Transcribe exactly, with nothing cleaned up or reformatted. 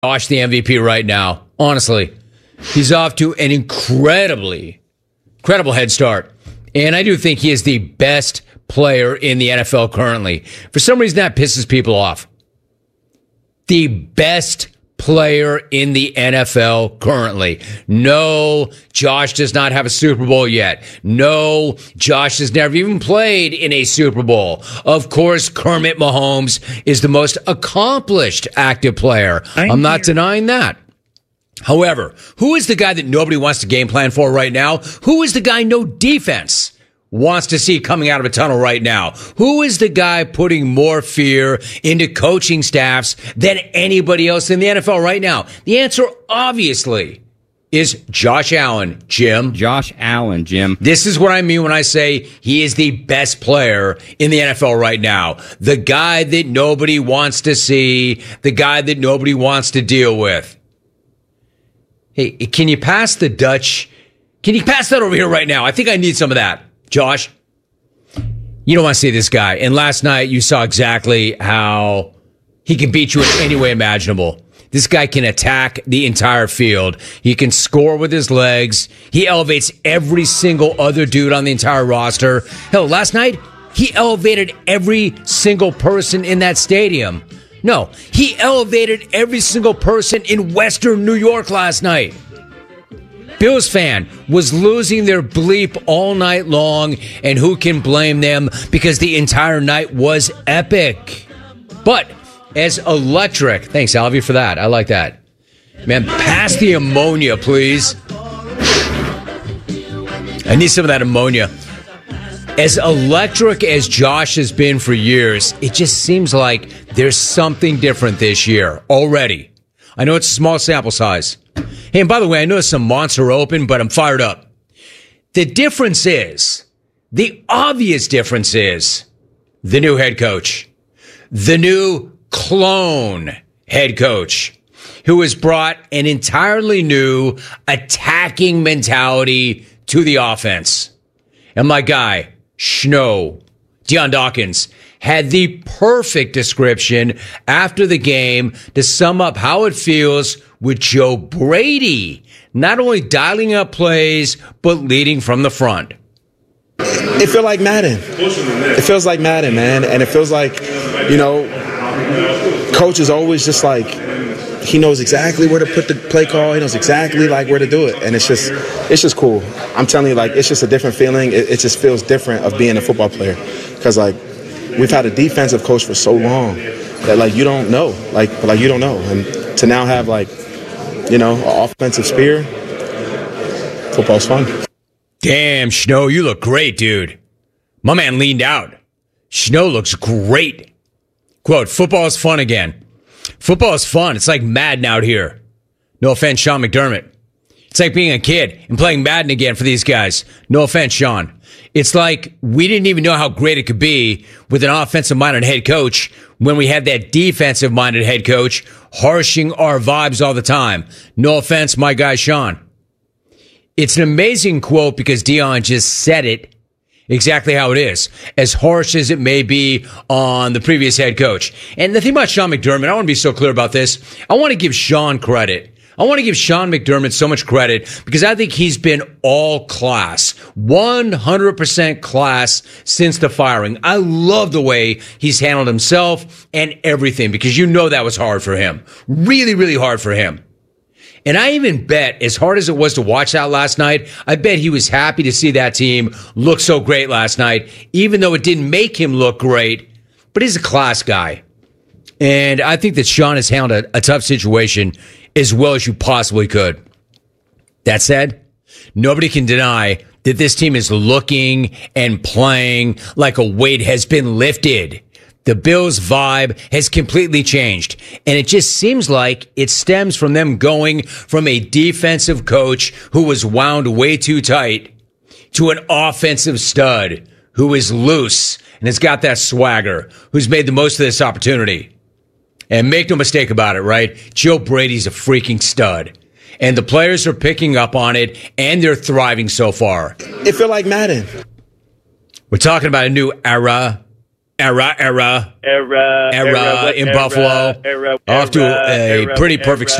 Josh, the M V P right now. Honestly, he's off to an incredibly, incredible head start. And I do think he is the best player in the N F L currently. For some reason, that pisses people off. The best player in the N F L currently. No, Josh does not have a Super Bowl yet. No, Josh has never even played in a Super Bowl. Of course, Kermit Mahomes is the most accomplished active player. I'm, I'm not denying that. However, who is the guy that nobody wants to game plan for right now? Who is the guy no defense wants to see coming out of a tunnel right now? Who is the guy putting more fear into coaching staffs than anybody else in the N F L right now? The answer, obviously, is Josh Allen, Jim. Josh Allen, Jim. This is what I mean when I say he is the best player in the N F L right now. The guy that nobody wants to see, the guy that nobody wants to deal with. Hey, can you pass the Dutch? Can you pass that over here right now? I think I need some of that. Josh, you don't want to see this guy. And last night you saw exactly how he can beat you in any way imaginable. This guy can attack the entire field. He can score with his legs. He elevates every single other dude on the entire roster. Hell, last night he elevated every single person in that stadium. No, he elevated every single person in Western New York last night. Bills fan was losing their bleep all night long, and who can blame them because the entire night was epic. But as electric, thanks Alvy for that. I like that. Man, pass the ammonia, please. I need some of that ammonia. As electric as Josh has been for years, it just seems like there's something different this year already. I know it's a small sample size. Hey, and by the way, I know some monster open, but I'm fired up. The difference is, the obvious difference is, the new head coach. The new clone head coach, who has brought an entirely new attacking mentality to the offense. And my guy, Schno, Deion Dawkins, had the perfect description after the game to sum up how it feels with Joe Brady, not only dialing up plays, but leading from the front. It feels like Madden. It feels like Madden, man. And it feels like, you know, coach is always just like, he knows exactly where to put the play call. He knows exactly like where to do it. And it's just, it's just cool. I'm telling you, like, it's just a different feeling. It, it just feels different of being a football player. Because, like, we've had a defensive coach for so long that, like, you don't know. Like, like you don't know. And to now have, like, you know, an offensive spear, football's fun. Damn, Schno, you look great, dude. My man leaned out. Schno looks great. Quote, football is fun again. Football is fun. It's like Madden out here. No offense, Sean McDermott. It's like being a kid and playing Madden again for these guys. No offense, Sean. It's like we didn't even know how great it could be with an offensive-minded head coach when we had that defensive-minded head coach harshing our vibes all the time. No offense, my guy, Sean. It's an amazing quote because Deion just said it exactly how it is, as harsh as it may be on the previous head coach. And the thing about Sean McDermott, I want to be so clear about this. I want to give Sean credit. I want to give Sean McDermott so much credit because I think he's been all class, one hundred percent class since the firing. I love the way he's handled himself and everything because you know that was hard for him. Really, really hard for him. And I even bet, as hard as it was to watch that last night, I bet he was happy to see that team look so great last night, even though it didn't make him look great. But he's a class guy. And I think that Sean has handled a, a tough situation as well as you possibly could. That said, nobody can deny that this team is looking and playing like a weight has been lifted. The Bills' vibe has completely changed, and it just seems like it stems from them going from a defensive coach who was wound way too tight to an offensive stud who is loose and has got that swagger, who's made the most of this opportunity. And make no mistake about it, right? Joe Brady's a freaking stud, and the players are picking up on it, and they're thriving so far. It feels like Madden. We're talking about a new era. era, era, era, era in era, Buffalo. era, Off to a era, pretty era, perfect start.